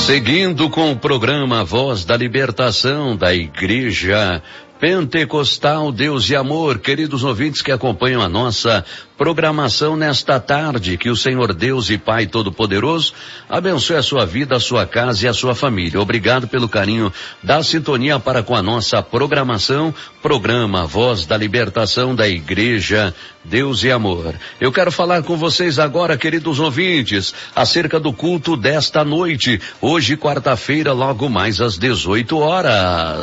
Seguindo com o programa Voz da Libertação da Igreja Pentecostal Deus e Amor, queridos ouvintes que acompanham a nossa programação nesta tarde, que o Senhor Deus e Pai Todo-Poderoso abençoe a sua vida, a sua casa e a sua família. Obrigado pelo carinho da sintonia para com a nossa programação, programa Voz da Libertação da Igreja Deus e Amor. Eu quero falar com vocês agora, queridos ouvintes, acerca do culto desta noite, hoje quarta-feira, logo mais às 18 horas.